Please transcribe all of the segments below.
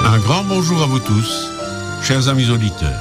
Un grand bonjour à vous tous, chers amis auditeurs.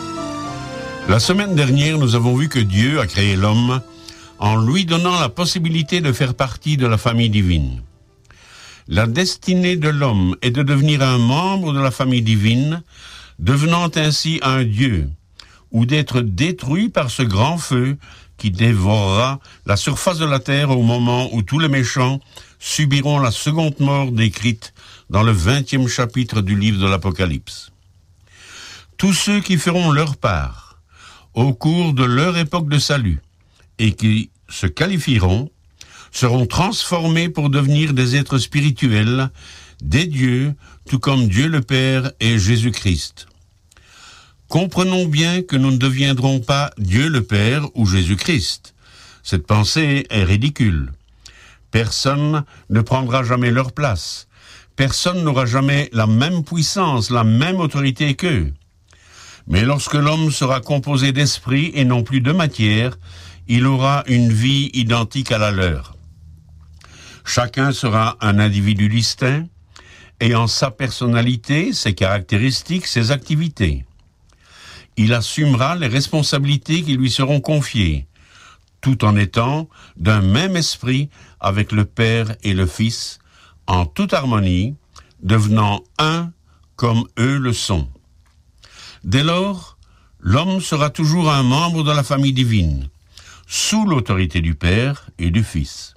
La semaine dernière, nous avons vu que Dieu a créé l'homme en lui donnant la possibilité de faire partie de la famille divine. La destinée de l'homme est de devenir un membre de la famille divine, devenant ainsi un Dieu, ou d'être détruit par ce grand feu qui dévorera la surface de la terre au moment où tous les méchants subiront la seconde mort décrite dans le 20e chapitre du livre de l'Apocalypse. Tous ceux qui feront leur part au cours de leur époque de salut et qui se qualifieront seront transformés pour devenir des êtres spirituels, des dieux, tout comme Dieu le Père et Jésus-Christ. Comprenons bien que nous ne deviendrons pas Dieu le Père ou Jésus-Christ. Cette pensée est ridicule. Personne ne prendra jamais leur place. Personne n'aura jamais la même puissance, la même autorité qu'eux. Mais lorsque l'homme sera composé d'esprit et non plus de matière, il aura une vie identique à la leur. Chacun sera un individu distinct, ayant sa personnalité, ses caractéristiques, ses activités. Il assumera les responsabilités qui lui seront confiées, tout en étant d'un même esprit avec le Père et le Fils, en toute harmonie, devenant un comme eux le sont. Dès lors, l'homme sera toujours un membre de la famille divine, sous l'autorité du Père et du Fils.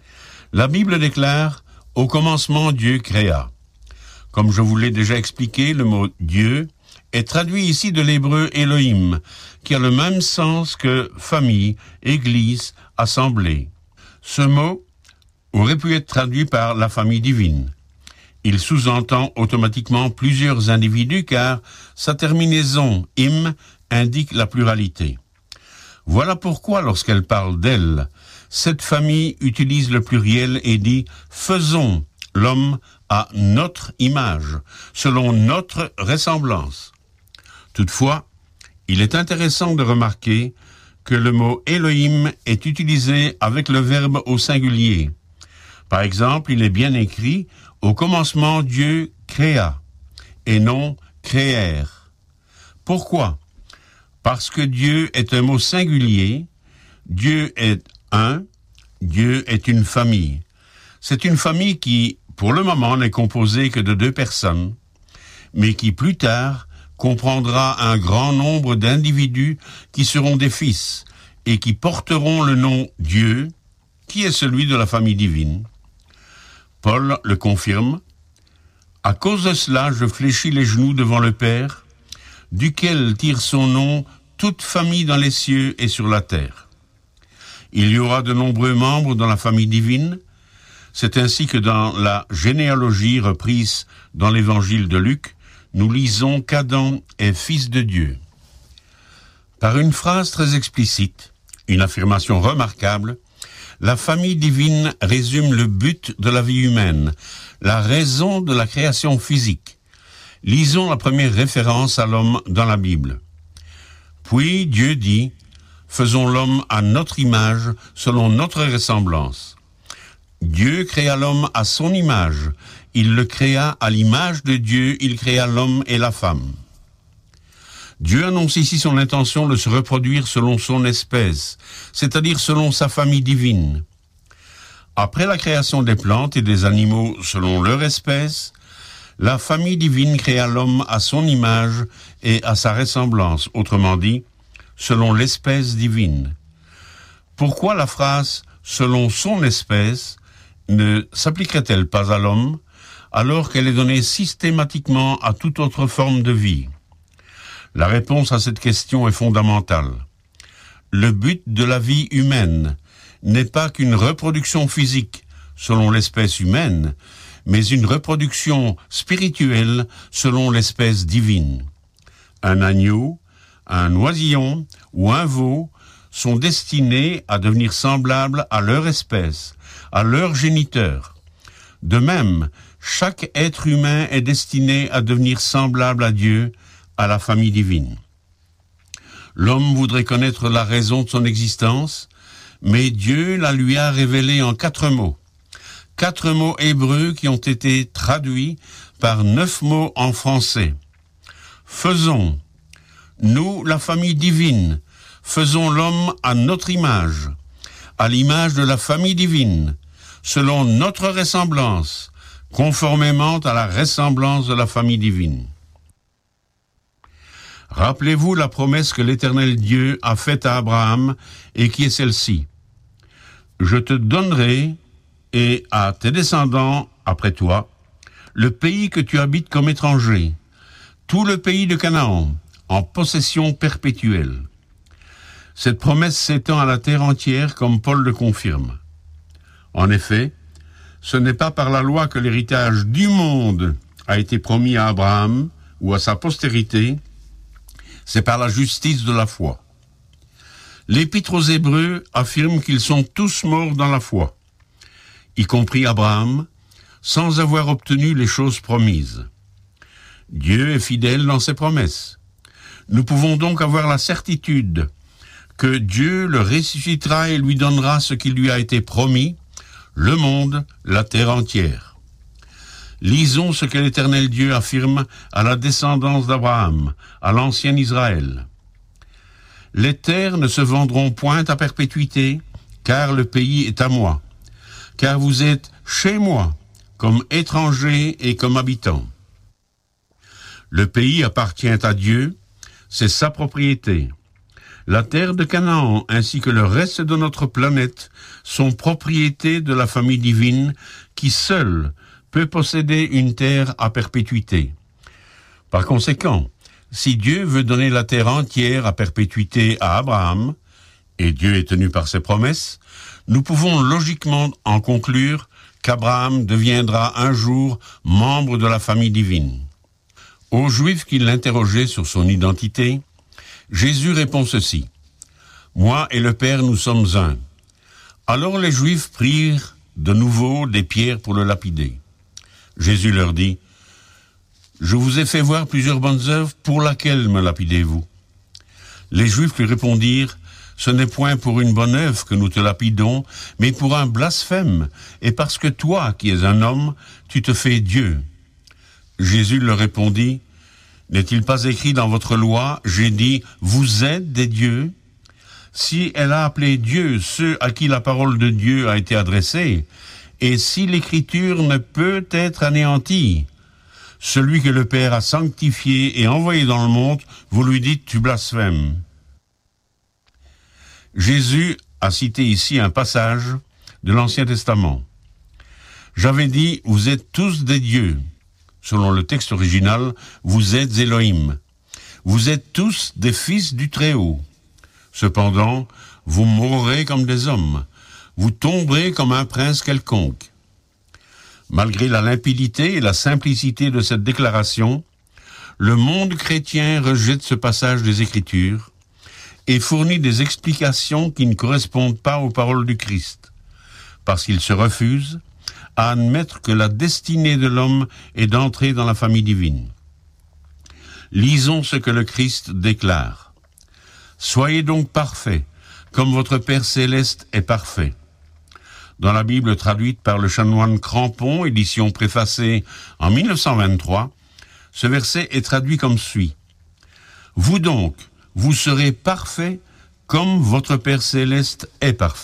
La Bible déclare « Au commencement, Dieu créa ». Comme je vous l'ai déjà expliqué, le mot « Dieu » est traduit ici de l'hébreu Elohim, qui a le même sens que famille, église, assemblée. Ce mot aurait pu être traduit par la famille divine. Il sous-entend automatiquement plusieurs individus car sa terminaison « im » indique la pluralité. Voilà pourquoi lorsqu'elle parle d'elle, cette famille utilise le pluriel et dit « faisons l'homme à notre image, selon notre ressemblance ». Toutefois, il est intéressant de remarquer que le mot Elohim est utilisé avec le verbe au singulier. Par exemple, il est bien écrit « Au commencement, Dieu créa » et non « créèrent ». Pourquoi ? Parce que Dieu est un mot singulier, Dieu est un, Dieu est une famille. C'est une famille qui, pour le moment, n'est composée que de 2 personnes, mais qui plus tard comprendra un grand nombre d'individus qui seront des fils et qui porteront le nom Dieu, qui est celui de la famille divine. Paul le confirme. « À cause de cela, je fléchis les genoux devant le Père, duquel tire son nom toute famille dans les cieux et sur la terre. » Il y aura de nombreux membres dans la famille divine. C'est ainsi que dans la généalogie reprise dans l'évangile de Luc, nous lisons qu'Adam est fils de Dieu. Par une phrase très explicite, une affirmation remarquable, la famille divine résume le but de la vie humaine, la raison de la création physique. Lisons la première référence à l'homme dans la Bible. Puis Dieu dit, « Faisons l'homme à notre image, selon notre ressemblance. » Dieu créa l'homme à son image. Il le créa à l'image de Dieu, il créa l'homme et la femme. Dieu annonce ici son intention de se reproduire selon son espèce, c'est-à-dire selon sa famille divine. Après la création des plantes et des animaux selon leur espèce, la famille divine créa l'homme à son image et à sa ressemblance, autrement dit, selon l'espèce divine. Pourquoi la phrase « selon son espèce » ne s'appliquerait-elle pas à l'homme, alors qu'elle est donnée systématiquement à toute autre forme de vie? La réponse à cette question est fondamentale. Le but de la vie humaine n'est pas qu'une reproduction physique selon l'espèce humaine, mais une reproduction spirituelle selon l'espèce divine. Un agneau, un oisillon ou un veau sont destinés à devenir semblables à leur espèce, à leur géniteur. De même, chaque être humain est destiné à devenir semblable à Dieu, à la famille divine. L'homme voudrait connaître la raison de son existence, mais Dieu la lui a révélée en 4 mots. 4 mots hébreux qui ont été traduits par 9 mots en français. Faisons, nous, la famille divine, faisons l'homme à notre image, à l'image de la famille divine, selon notre ressemblance, conformément à la ressemblance de la famille divine. Rappelez-vous la promesse que l'Éternel Dieu a faite à Abraham et qui est celle-ci. Je te donnerai et à tes descendants après toi le pays que tu habites comme étranger, tout le pays de Canaan, en possession perpétuelle. Cette promesse s'étend à la terre entière comme Paul le confirme. En effet, ce n'est pas par la loi que l'héritage du monde a été promis à Abraham ou à sa postérité, c'est par la justice de la foi. L'Épître aux Hébreux affirme qu'ils sont tous morts dans la foi, y compris Abraham, sans avoir obtenu les choses promises. Dieu est fidèle dans ses promesses. Nous pouvons donc avoir la certitude que Dieu le ressuscitera et lui donnera ce qui lui a été promis, le monde, la terre entière. Lisons ce que l'Éternel Dieu affirme à la descendance d'Abraham, à l'ancien Israël. Les terres ne se vendront point à perpétuité, car le pays est à moi, car vous êtes chez moi, comme étrangers et comme habitants. Le pays appartient à Dieu, c'est sa propriété. La terre de Canaan ainsi que le reste de notre planète sont propriétés de la famille divine qui seule peut posséder une terre à perpétuité. Par conséquent, si Dieu veut donner la terre entière à perpétuité à Abraham, et Dieu est tenu par ses promesses, nous pouvons logiquement en conclure qu'Abraham deviendra un jour membre de la famille divine. Aux Juifs qui l'interrogeaient sur son identité, Jésus répond ceci. « Moi et le Père, nous sommes un. » Alors les Juifs prirent de nouveau des pierres pour le lapider. Jésus leur dit, « Je vous ai fait voir plusieurs bonnes œuvres, pour laquelle me lapidez-vous » Les Juifs lui répondirent, « Ce n'est point pour une bonne œuvre que nous te lapidons, mais pour un blasphème, et parce que toi, qui es un homme, tu te fais Dieu. » Jésus leur répondit, « N'est-il pas écrit dans votre loi, j'ai dit, vous êtes des dieux » Si elle a appelé Dieu ceux à qui la parole de Dieu a été adressée, et si l'écriture ne peut être anéantie, celui que le Père a sanctifié et envoyé dans le monde, vous lui dites, tu blasphèmes. Jésus a cité ici un passage de l'Ancien Testament. J'avais dit, vous êtes tous des dieux. Selon le texte original, vous êtes Elohim. Vous êtes tous des fils du Très-Haut. Cependant, vous mourrez comme des hommes. Vous tomberez comme un prince quelconque. Malgré la limpidité et la simplicité de cette déclaration, le monde chrétien rejette ce passage des Écritures et fournit des explications qui ne correspondent pas aux paroles du Christ, parce qu'il se refuse à admettre que la destinée de l'homme est d'entrer dans la famille divine. Lisons ce que le Christ déclare. « Soyez donc parfaits, comme votre Père céleste est parfait. » Dans la Bible traduite par le chanoine Crampon, édition préfacée en 1923, ce verset est traduit comme suit. « Vous donc, vous serez parfaits comme votre Père céleste est parfait. »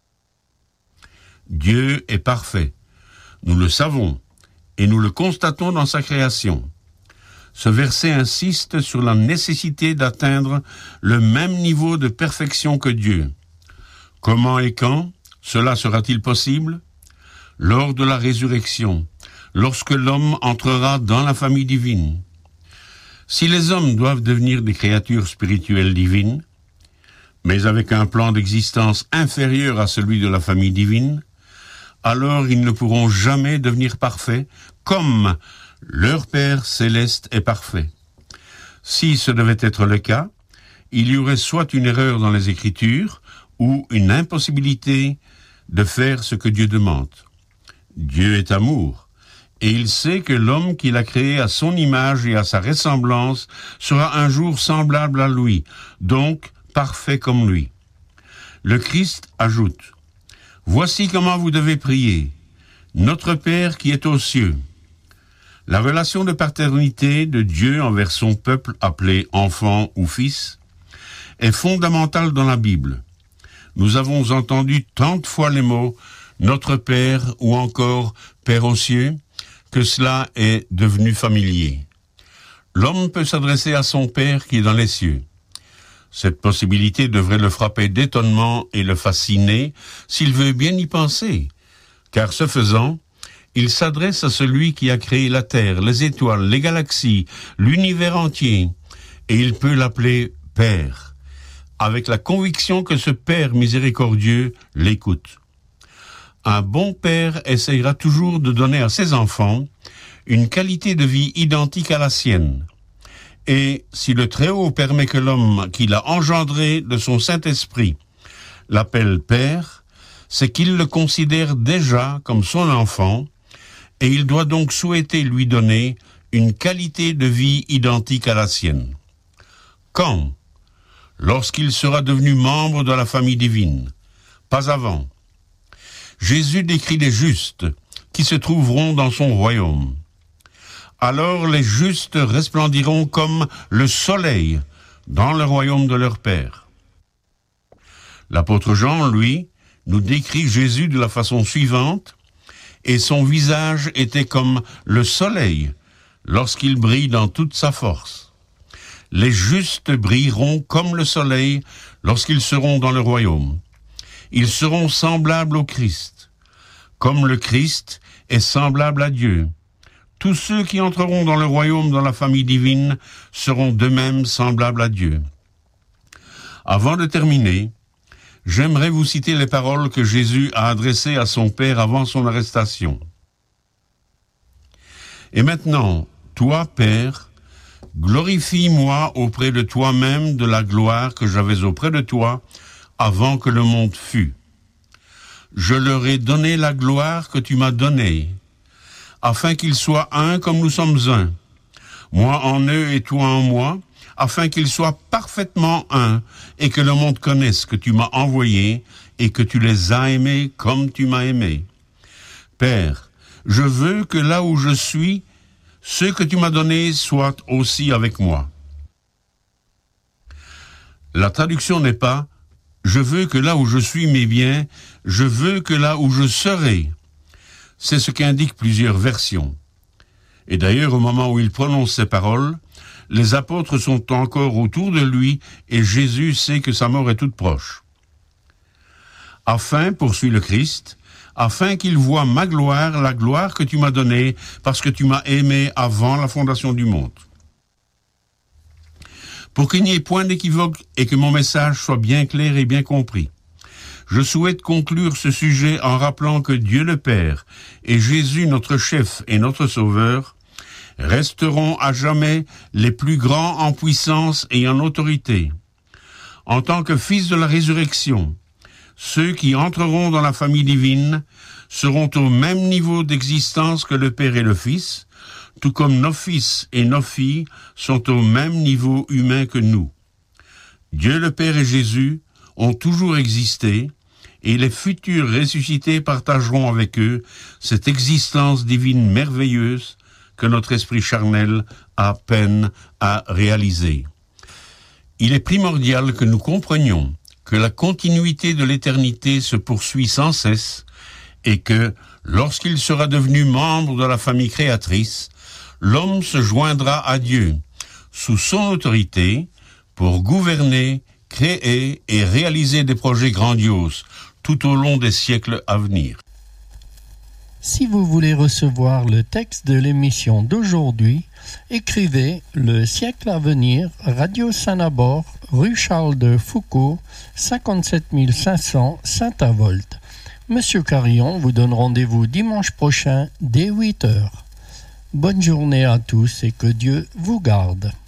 Dieu est parfait. Nous le savons et nous le constatons dans sa création. Ce verset insiste sur la nécessité d'atteindre le même niveau de perfection que Dieu. Comment et quand cela sera-t-il possible? Lors de la résurrection, lorsque l'homme entrera dans la famille divine. Si les hommes doivent devenir des créatures spirituelles divines, mais avec un plan d'existence inférieur à celui de la famille divine, alors ils ne pourront jamais devenir parfaits comme leur Père céleste est parfait. Si ce devait être le cas, il y aurait soit une erreur dans les Écritures ou une impossibilité de faire ce que Dieu demande. Dieu est amour, et il sait que l'homme qu'il a créé à son image et à sa ressemblance sera un jour semblable à lui, donc parfait comme lui. Le Christ ajoute, « Voici comment vous devez prier. Notre Père qui est aux cieux. La relation de paternité de Dieu envers son peuple appelé enfant ou fils est fondamentale dans la Bible. Nous avons entendu tant de fois les mots « Notre Père » ou encore « Père aux cieux » que cela est devenu familier. L'homme peut s'adresser à son Père qui est dans les cieux. Cette possibilité devrait le frapper d'étonnement et le fasciner s'il veut bien y penser, car ce faisant, il s'adresse à celui qui a créé la terre, les étoiles, les galaxies, l'univers entier, et il peut l'appeler Père, avec la conviction que ce Père miséricordieux l'écoute. Un bon père essayera toujours de donner à ses enfants une qualité de vie identique à la sienne. Et si le Très-Haut permet que l'homme qu'il a engendré de son Saint-Esprit l'appelle Père, c'est qu'il le considère déjà comme son enfant, et il doit donc souhaiter lui donner une qualité de vie identique à la sienne. Quand? Lorsqu'il sera devenu membre de la famille divine, pas avant. Jésus décrit les justes qui se trouveront dans son royaume. Alors les justes resplendiront comme le soleil dans le royaume de leur Père. L'apôtre Jean, lui, nous décrit Jésus de la façon suivante, et son visage était comme le soleil lorsqu'il brille dans toute sa force. Les justes brilleront comme le soleil lorsqu'ils seront dans le royaume. Ils seront semblables au Christ, comme le Christ est semblable à Dieu. Tous ceux qui entreront dans le royaume, dans la famille divine, seront d'eux-mêmes semblables à Dieu. Avant de terminer, j'aimerais vous citer les paroles que Jésus a adressées à son Père avant son arrestation. Et maintenant, toi, Père, glorifie-moi auprès de toi-même de la gloire que j'avais auprès de toi avant que le monde fût. Je leur ai donné la gloire que tu m'as donnée, afin qu'ils soient un comme nous sommes un, moi en eux et toi en moi, afin qu'ils soient parfaitement un, et que le monde connaisse que tu m'as envoyé et que tu les as aimés comme tu m'as aimé. Père, je veux que là où je suis, ceux que tu m'as donnés soient aussi avec moi. La traduction n'est pas « je veux que là où je suis, mais bien, je veux que là où je serai ». C'est ce qu'indiquent plusieurs versions. Et d'ailleurs, au moment où il prononce ces paroles, les apôtres sont encore autour de lui et Jésus sait que sa mort est toute proche. Afin, poursuit le Christ, afin qu'il voie ma gloire, la gloire que tu m'as donnée, parce que tu m'as aimé avant la fondation du monde. Pour qu'il n'y ait point d'équivoque et que mon message soit bien clair et bien compris, je souhaite conclure ce sujet en rappelant que Dieu le Père et Jésus, notre chef et notre sauveur, resteront à jamais les plus grands en puissance et en autorité. En tant que fils de la résurrection, ceux qui entreront dans la famille divine seront au même niveau d'existence que le Père et le Fils, tout comme nos fils et nos filles sont au même niveau humain que nous. Dieu le Père et Jésus ont toujours existé, et les futurs ressuscités partageront avec eux cette existence divine merveilleuse que notre esprit charnel a peine à réaliser. Il est primordial que nous comprenions que la continuité de l'éternité se poursuit sans cesse et que, lorsqu'il sera devenu membre de la famille créatrice, l'homme se joindra à Dieu, sous son autorité, pour gouverner, créer et réaliser des projets grandioses tout au long des siècles à venir. Si vous voulez recevoir le texte de l'émission d'aujourd'hui, écrivez Le siècle à venir, Radio Saint-Nabord, rue Charles de Foucault, 57 500 Saint-Avold. Monsieur Carillon vous donne rendez-vous dimanche prochain dès 8h. Bonne journée à tous et que Dieu vous garde.